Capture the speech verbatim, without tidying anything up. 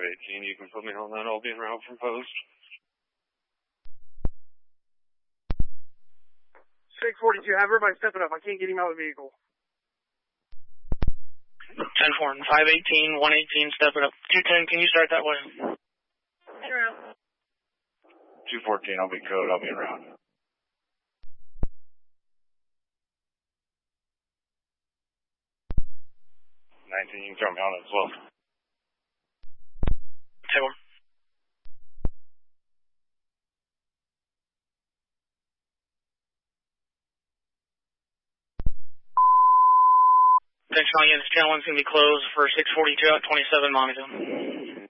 five eighteen. You can put me on that. I'll be en route from post. six forty-two, have everybody step it up. I can't get him out of the vehicle. ten four, five eighteen, one eighteen, step it up. two ten, can you start that way? Sure. two fourteen, I'll be code. I'll be around. nineteen, you can throw me on it as well. ten four. Thanks, Channel Units. Channel one's going to be closed for six forty-two at twenty-seven Monaco.